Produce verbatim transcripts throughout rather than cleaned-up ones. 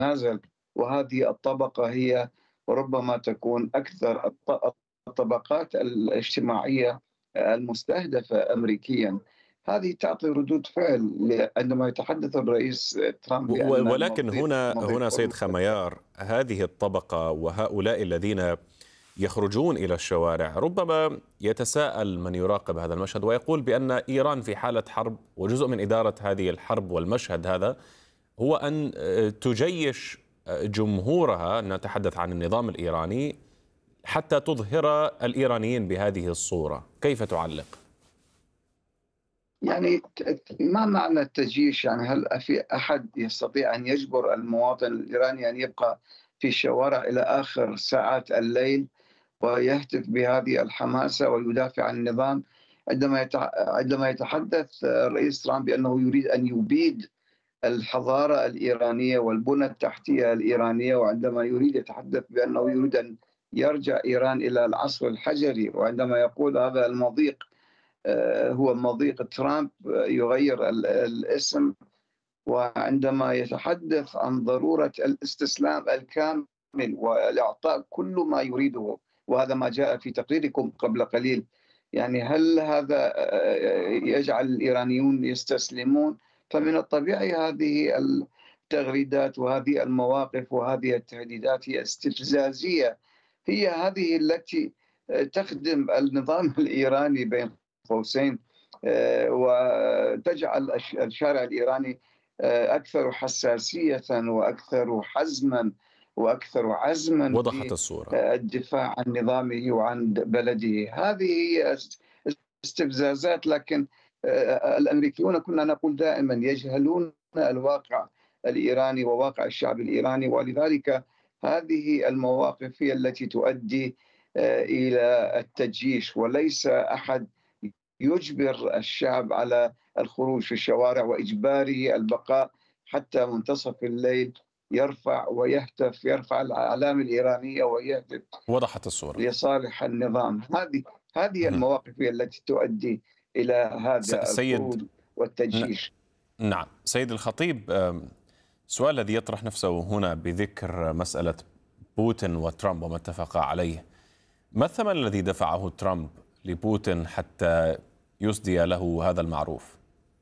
تتنازل، وهذه الطبقة هي ربما تكون أكثر الط- الطبقات الاجتماعية المستهدفة أمريكيا. هذه تعطي ردود فعل عندما يتحدث الرئيس ترامب و- بأن ولكن المضيق هنا مضيق هنا سيد هرمز. خميار، هذه الطبقة وهؤلاء الذين يخرجون إلى الشوارع، ربما يتساءل من يراقب هذا المشهد ويقول بأن إيران في حالة حرب، وجزء من إدارة هذه الحرب والمشهد هذا هو أن تجيش جمهورها، نتحدث عن النظام الإيراني، حتى تظهر الإيرانيين بهذه الصورة. كيف تعلق؟ يعني ت- ما معنى التجيش؟ يعني هل في أحد يستطيع أن يجبر المواطن الإيراني أن يبقى في الشوارع إلى آخر ساعات الليل ويهتف بهذه الحماسة ويدافع عن النظام؟ عندما يتع- عندما يتحدث الرئيس ترامب بأنه يريد أن يبيد الحضارة الإيرانية والبنى التحتية الإيرانية، وعندما يريد يتحدث بأنه يريد أن يرجع إيران إلى العصر الحجري، وعندما يقول هذا المضيق آه، هو مضيق ترامب، آه، يغير ال- الاسم، وعندما يتحدث عن ضرورة الاستسلام الكامل والإعطاء كل ما يريده، وهذا ما جاء في تقريركم قبل قليل. يعني هل هذا آه، يجعل الإيرانيون يستسلمون؟ فمن الطبيعي هذه التغريدات وهذه المواقف وهذه التهديدات هي استفزازية، هي هذه التي آه، تخدم النظام الإيراني بين قوسين، آه، وتجعل الش- الشارع الإيراني آه، أكثر حساسية وأكثر حزما وأكثر عزما وضحت الصورة. للدفاع عن نظامه وعن بلده. هذه هي استفزازات، لكن آه، الأمريكيون كنا نقول دائما يجهلون الواقع الإيراني وواقع الشعب الإيراني، ولذلك هذه المواقف هي التي تؤدي آه، إلى التجيش، وليس أحد يجبر الشعب على الخروج في الشوارع وإجباره البقاء حتى منتصف الليل، يرفع ويهتف، يرفع الأعلام الإيرانية ويهتف وضحت الصورة. لصالح النظام. هذه هذه مهم. المواقف هي التي تؤدي إلى س- هذا سيد الخروج ن- والتجيش. نعم سيد الخطيب، أم، السؤال الذي يطرح نفسه هنا بذكر مسألة بوتين وترامب وما اتفقا عليه، ما الثمن الذي دفعه ترامب لبوتين حتى يسدي له هذا المعروف؟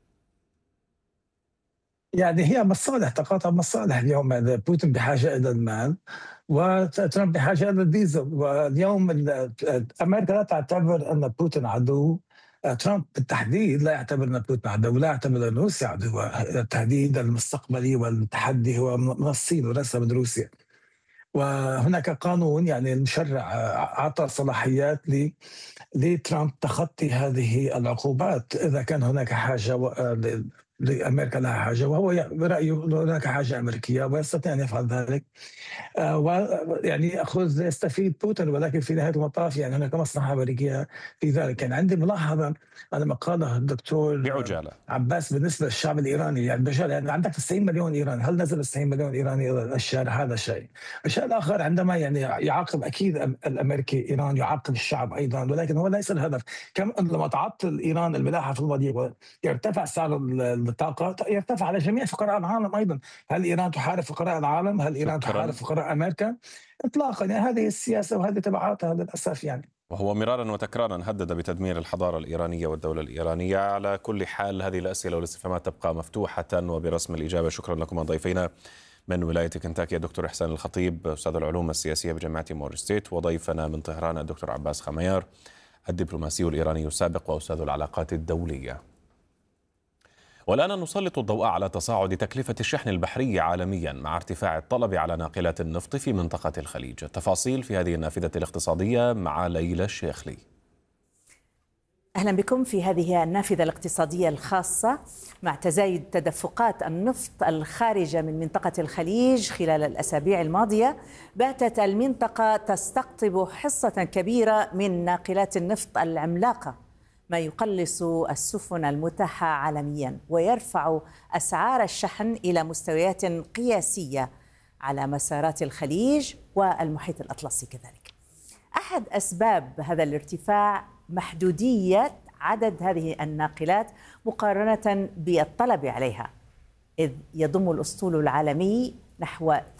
يعني هي مصالح، تقاطع مصالح. اليوم هذا بوتين بحاجه الى المال وترامب بحاجه الى الديزل، واليوم ال- امريكا لا تعتبر ان بوتين عدو. ترامب بالتحديد لا يعتبر ان بوتين عدو، لا يعتبر ان روسيا عدو. التهديد المستقبلي والتحدي هو من الصين وليس من روسيا. وهناك قانون، يعني المشرع اعطى صلاحيات ل لترامب تخطي هذه العقوبات اذا كان هناك حاجه و- ل- لامريكا لها حاجه، وهو ي- برايه هناك حاجه امريكيه ويستطيع ان يفعل ذلك. آه، ويعني ياخذ يستفيد بوتين، ولكن في نهايه المطاف يعني هناك مصلحه امريكيه في ذلك. يعني عندي ملاحظه على ما قاله الدكتور بعجالة. عباس بالنسبه للشعب الايراني. يعني بجال، يعني عندك تسعين مليون ايراني، هل نزل تسعين مليون ايراني الى الشارع؟ هذا شيء. الشيء الاخر، عندما يعني يعاقب، اكيد الامريكي ايران يعاقب الشعب ايضا، ولكن هو ليس الهدف. كم لما تعطل ايران الملاحه في المضيق ويرتفع سعر الطاقه، يرتفع على جميع فقراء العالم ايضا. هل ايران تحارب فقراء العالم؟ هل ايران تحارب شكرا. فقراء امريكا؟ اطلاقا. يعني هذه السياسه وهذه تبعاتها للاسف. يعني وهو مرارا وتكرارا هدد بتدمير الحضارة الإيرانية والدولة الإيرانية. على كل حال هذه الأسئلة والاستفهامات تبقى مفتوحة وبرسم الإجابة. شكرا لكم ضيفينا من ولاية كنتاكي الدكتور إحسان الخطيب أستاذ العلوم السياسية بجامعة مور ستيت، وضيفنا من طهران الدكتور عباس خميار الدبلوماسي الإيراني السابق وأستاذ العلاقات الدولية. والآن نسلط الضوء على تصاعد تكلفة الشحن البحري عالميا مع ارتفاع الطلب على ناقلات النفط في منطقة الخليج. التفاصيل في هذه النافذة الاقتصادية مع ليلى الشيخلي. أهلا بكم في هذه النافذة الاقتصادية الخاصة. مع تزايد تدفقات النفط الخارجة من منطقة الخليج خلال الأسابيع الماضية، باتت المنطقة تستقطب حصة كبيرة من ناقلات النفط العملاقة، ما يقلص السفن المتاحة عالميا ويرفع أسعار الشحن إلى مستويات قياسية على مسارات الخليج والمحيط الأطلسي كذلك. أحد أسباب هذا الارتفاع محدودية عدد هذه الناقلات مقارنة بالطلب عليها، إذ يضم الأسطول العالمي نحو